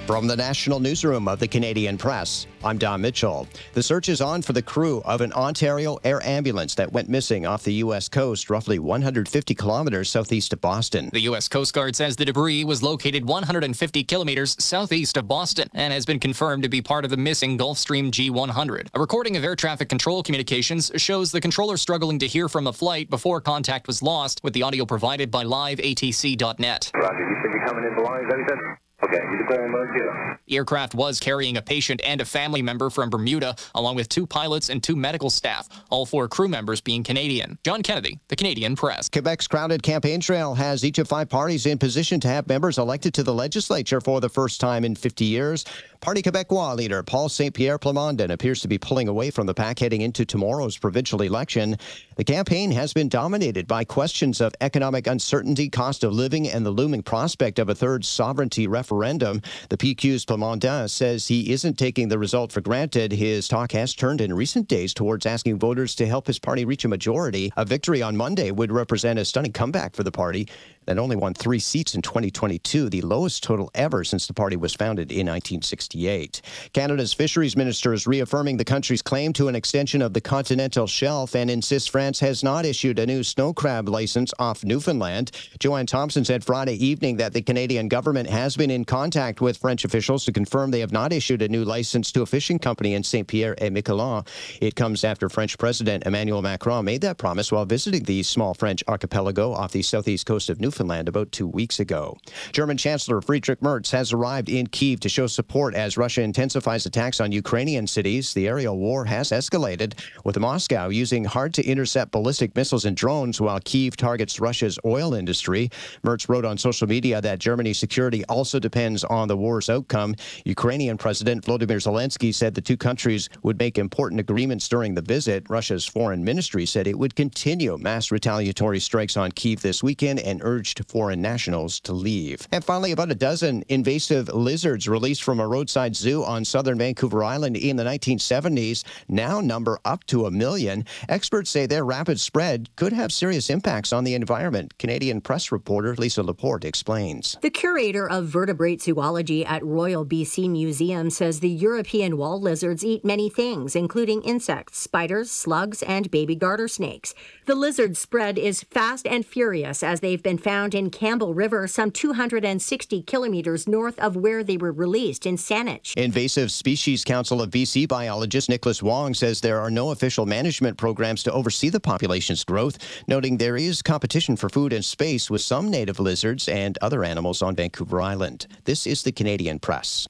From the National Newsroom of the Canadian Press, I'm Don Mitchell. The search is on for the crew of an Ontario air ambulance that went missing off the U.S. coast, roughly 150 kilometers southeast of Boston. The U.S. Coast Guard says the debris was located 150 kilometers southeast of Boston and has been confirmed to be part of the missing Gulfstream G100. A recording of air traffic control communications shows the controller struggling to hear from a flight before contact was lost, with the audio provided by liveatc.net. Roger, you said you're coming in below, is that what you said? Okay, you declare emergency. The aircraft was carrying a patient and a family member from Bermuda, along with 2 pilots and 2 medical staff, all 4 crew members being Canadian. John Kennedy, the Canadian Press. Quebec's crowded campaign trail has each of 5 parties in position to have members elected to the legislature for the first time in 50 years. Parti Québécois leader Paul Saint-Pierre Plamondon appears to be pulling away from the pack heading into tomorrow's provincial election. The campaign has been dominated by questions of economic uncertainty, cost of living, and the looming prospect of a third sovereignty referendum. The PQ's Plamondon says he isn't taking the result for granted. His talk has turned in recent days towards asking voters to help his party reach a majority. A victory on Monday would represent a stunning comeback for the party that only won 3 seats in 2022, the lowest total ever since the party was founded in 1968. Canada's fisheries minister is reaffirming the country's claim to an extension of the continental shelf and insists France has not issued a new snow crab license off Newfoundland. Joanne Thompson said Friday evening that the Canadian government has been in contact with French officials to confirm they have not issued a new license to a fishing company in Saint-Pierre-et-Miquelon. It comes after French President Emmanuel Macron made that promise while visiting the small French archipelago off the southeast coast of Newfoundland about 2 weeks ago. German Chancellor Friedrich Merz has arrived in Kyiv to show support as Russia intensifies attacks on Ukrainian cities. The aerial war has escalated, with Moscow using hard-to-intercept ballistic missiles and drones while Kyiv targets Russia's oil industry. Merz wrote on social media that Germany's security also depends on the war's outcome. Ukrainian President Volodymyr Zelensky said the 2 countries would make important agreements during the visit. Russia's foreign ministry said it would continue mass retaliatory strikes on Kyiv this weekend and urged foreign nationals to leave. And finally, about a dozen invasive lizards released from a roadside zoo on southern Vancouver Island in the 1970s now number up to 1 million. Experts say their rapid spread could have serious impacts on the environment. Canadian Press reporter Lisa Laporte explains. The curator of vertebrate zoology at Royal BC Museum says the European wall lizards eat many things, including insects, spiders, slugs, and baby garter snakes. The lizard spread is fast and furious as they've been found in Campbell River, some 260 kilometers north of where they were released in Saanich. Invasive Species Council of BC biologist Nicholas Wong says there are no official management programs to oversee the population's growth, noting there is competition for food and space with some native lizards and other animals on Vancouver Island. This is the Canadian Press.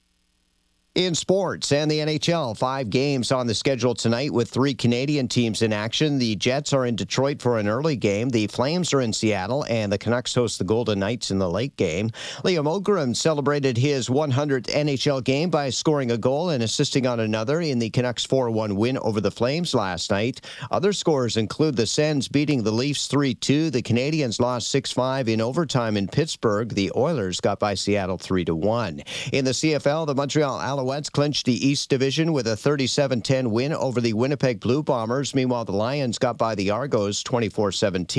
In sports and the NHL, 5 games on the schedule tonight with 3 Canadian teams in action. The Jets are in Detroit for an early game. The Flames are in Seattle, and the Canucks host the Golden Knights in the late game. Liam Ogren celebrated his 100th NHL game by scoring a goal and assisting on another in the Canucks' 4-1 win over the Flames last night. Other scores include the Sens beating the Leafs 3-2. The Canadians lost 6-5 in overtime in Pittsburgh. The Oilers got by Seattle 3-1. In the CFL, the Montreal Alouettes clinched the East Division with a 37-10 win over the Winnipeg Blue Bombers. Meanwhile, the Lions got by the Argos 24-17.